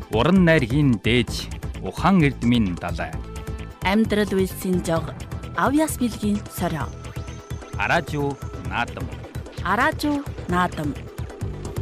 Уран найргийн дээж ухаан эрдмийн далай. Амьдрал үйлсийн жог авьяас билгийн сорио. Араажуу наадам. Араажуу наадам.